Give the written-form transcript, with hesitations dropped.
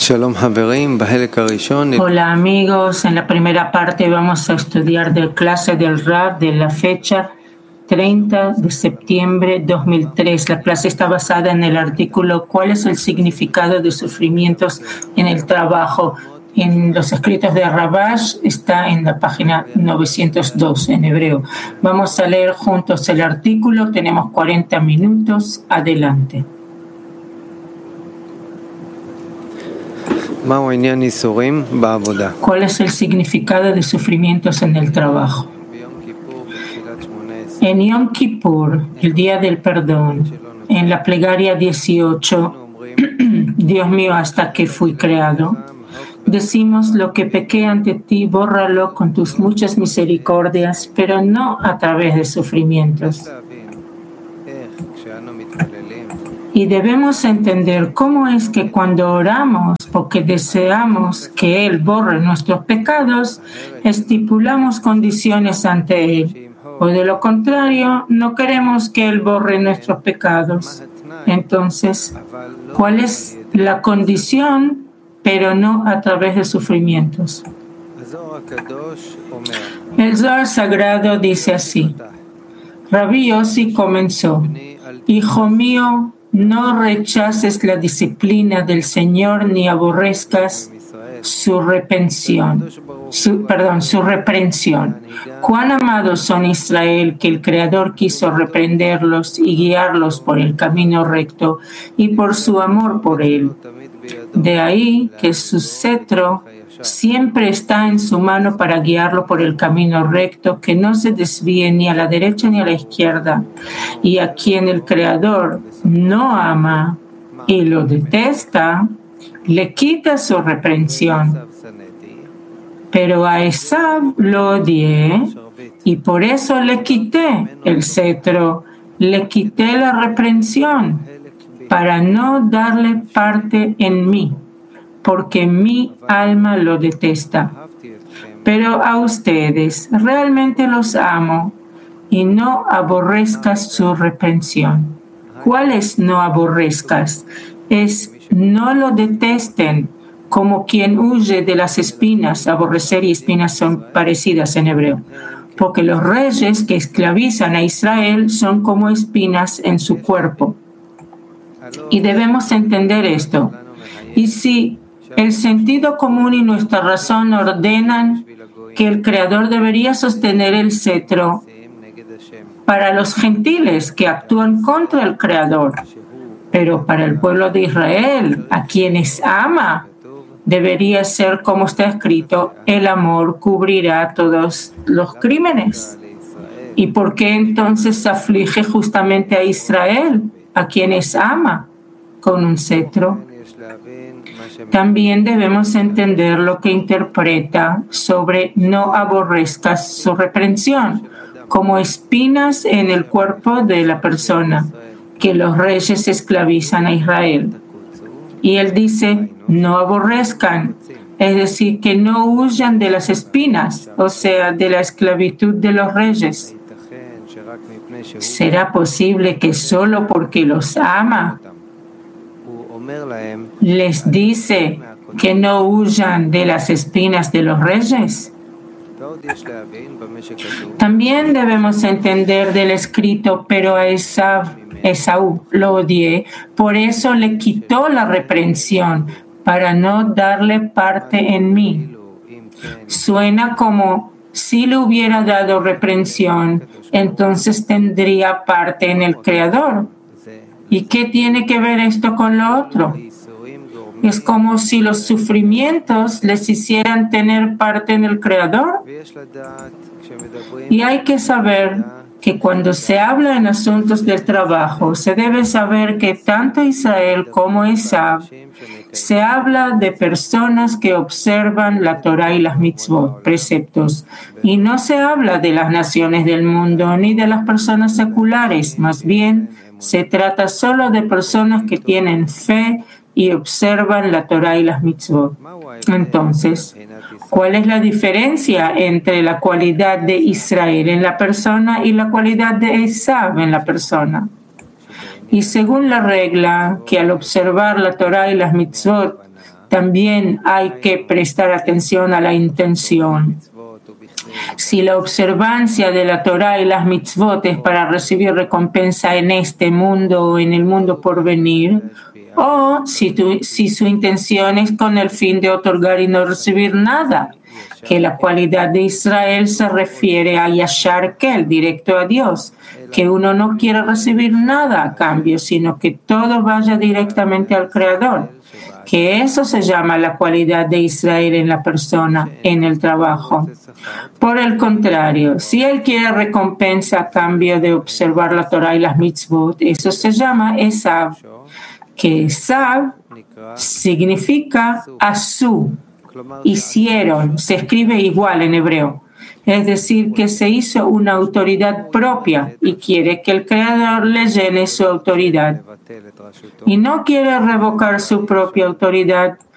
Hola amigos, en la primera parte vamos a estudiar de clase del Rav de la fecha 30 de septiembre de 2003. La clase está basada en el artículo ¿Cuál es el significado de sufrimientos en el trabajo? En los escritos de Rabash está en la página 902 en hebreo. Vamos a leer juntos el artículo, tenemos 40 minutos, adelante. ¿Cuál es el significado de sufrimientos en el trabajo? En Yom Kippur, el día del perdón, en la plegaria 18, Dios mío, hasta que fui creado, decimos: lo que pequé ante ti, bórralo con tus muchas misericordias, pero no a través de sufrimientos. Y debemos entender cómo es que cuando oramos porque deseamos que Él borre nuestros pecados, estipulamos condiciones ante Él. O de lo contrario, no queremos que Él borre nuestros pecados. Entonces, ¿cuál es la condición, pero no a través de sufrimientos? El Zohar Sagrado dice así: Rabbi Yossi comenzó: Hijo mío, no rechaces la disciplina del Señor ni aborrezcas su reprensión. Cuán amados son Israel, que el Creador quiso reprenderlos y guiarlos por el camino recto y por su amor por Él. De ahí que su cetro siempre está en su mano para guiarlo por el camino recto, que no se desvíe ni a la derecha ni a la izquierda. Y a quien el Creador no ama y lo detesta, le quita su reprensión. Pero a Esav lo odié y por eso le quité el cetro, le quité la reprensión, para no darle parte en mí, porque mi alma lo detesta. Pero a ustedes realmente los amo y no aborrezcas su reprensión. ¿Cuál es no aborrezcas? Es no lo detesten, como quien huye de las espinas. Aborrecer y espinas son parecidas en hebreo, porque los reyes que esclavizan a Israel son como espinas en su cuerpo. Y debemos entender esto. Y si el sentido común y nuestra razón ordenan que el Creador debería sostener el cetro para los gentiles que actúan contra el Creador, pero para el pueblo de Israel, a quienes ama, debería ser como está escrito: el amor cubrirá todos los crímenes. ¿Y por qué entonces aflige justamente a Israel, a quienes ama, con un cetro? También debemos entender lo que interpreta sobre no aborrezcas su reprensión, como espinas en el cuerpo de la persona, que los reyes esclavizan a Israel. Y él dice: no aborrezcan, es decir, que no huyan de las espinas, o sea, de la esclavitud de los reyes. ¿Será posible que solo porque los ama les dice que no huyan de las espinas de los reyes? También debemos entender del escrito: pero a Esaú lo odié, por eso le quitó la reprensión, para no darle parte en mí. Suena como si le hubiera dado reprensión, entonces tendría parte en el Creador. ¿Y qué tiene que ver esto con lo otro? Es como si los sufrimientos les hicieran tener parte en el Creador. Y hay que saber que cuando se habla en asuntos del trabajo, se debe saber que tanto Israel como Esav se habla de personas que observan la Torah y las mitzvot, preceptos, y no se habla de las naciones del mundo ni de las personas seculares. Más bien, se trata solo de personas que tienen fe y observan la Torah y las mitzvot. Entonces, ¿cuál es la diferencia entre la cualidad de Israel en la persona y la cualidad de Esav en la persona? Y según la regla que al observar la Torah y las mitzvot también hay que prestar atención a la intención. Si la observancia de la Torah y las mitzvot es para recibir recompensa en este mundo o en el mundo por venir, o si su intención es con el fin de otorgar y no recibir nada, que la cualidad de Israel se refiere a Yashar Kel, directo a Dios, que uno no quiere recibir nada a cambio, sino que todo vaya directamente al Creador, que eso se llama la cualidad de Israel en la persona, en el trabajo. Por el contrario, si él quiere recompensa a cambio de observar la Torah y las mitzvot, eso se llama Esav, que Esav significa Asu, hicieron, se escribe igual en hebreo. Es decir, que se hizo una autoridad propia y quiere que el Creador le llene su autoridad. Y no quiere revocar su propia autoridad